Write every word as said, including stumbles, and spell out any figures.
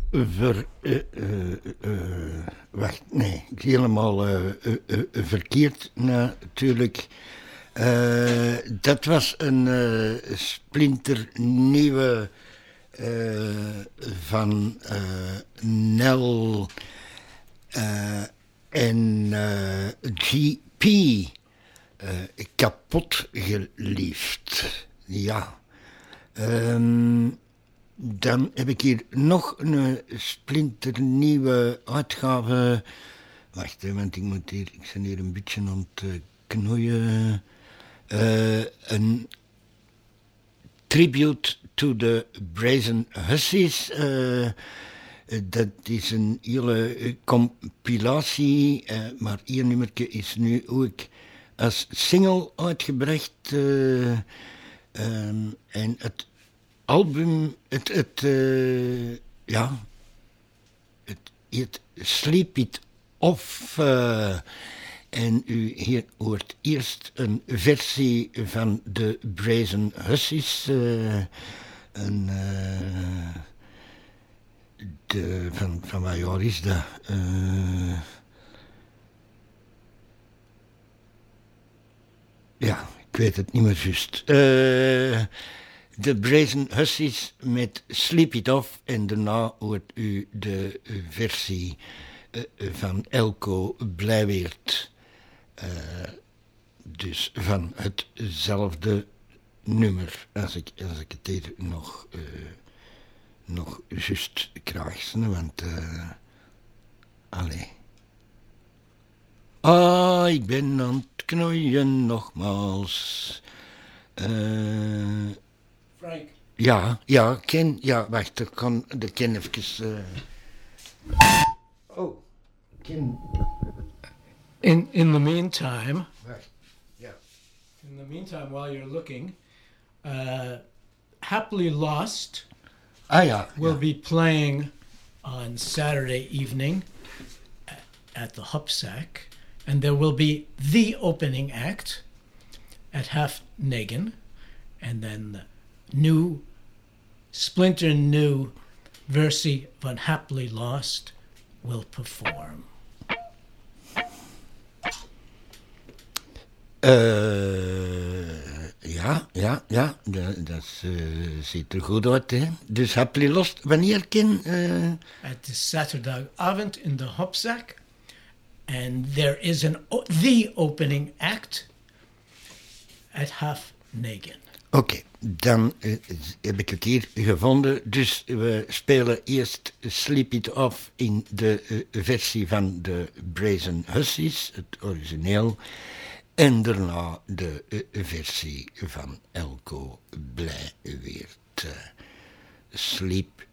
ver... Uh, uh, uh, wacht, nee, ik zie helemaal uh, uh, uh, verkeerd natuurlijk. Uh, dat was een uh, splinternieuwe uh, van uh, Nel uh, en uh, G P. Uh, kapot geliefd. Ja. Um, dan heb ik hier nog een splinternieuwe uitgave. Wacht, hè, want ik moet hier, ik ben hier een beetje aan het uh, knoeien. Uh, een tribute to the Brazen Hussies. Uh, dat is een hele compilatie, uh, maar één nummertje is nu ook als single uitgebracht. Uh, um, en het album, het, het uh, ja, het heet Sleep It Off. Uh, en u hier hoort eerst een versie van de Brazen Hussies. Uh, een, uh, de, van, van wat jaar is dat? Uh, ja, ik weet het niet meer juist. Uh, De Brazen Hussies met Sleep It Off en daarna hoort u de versie uh, van Elko Blijweert. Uh, dus van hetzelfde nummer, als ik, als ik het hier nog, uh, nog juist krijg. Want, uh, allee. Ah, ik ben aan het knoeien nogmaals. Uh, Frank. Ja, ja, Ken, ja, wacht, ik kan de Ken even... Uh... Oh, Ken... In, in the meantime... Wacht, ja. In the meantime, while you're looking, uh, Happily Lost ah, ja, will ja. be playing on Saturday evening at, at the Hupsack, and there will be the opening act at Half Negen, and then the new, splinter new versie van Happily Lost will perform. Uh, ja, ja, ja, dat, dat uh, ziet er goed uit, hè. Dus Happily Lost, wanneer Ken? Uh... Het is zaterdagavond in de Hupsack, and there is an o- the opening act at Half Negen. Oké, okay, dan uh, heb ik het hier gevonden. Dus we spelen eerst Sleep It Off in de uh, versie van de Brazen Hussies, het origineel. En daarna de uh, versie van Elko Blijweert. Uh, Sleep